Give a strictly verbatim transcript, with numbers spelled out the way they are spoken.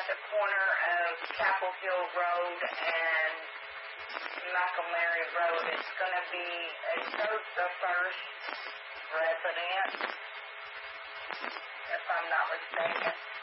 the corner of Chapel Hill Road and McElmary Road. It's going to be, it shows the first residence, if I'm not mistaken.